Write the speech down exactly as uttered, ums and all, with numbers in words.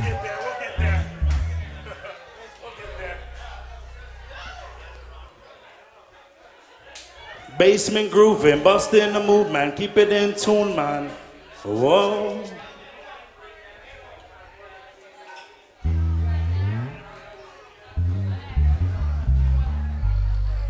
get there, we'll get there. We'll get there. Basement grooving, busting the move, man. Keep it in tune, man. Whoa.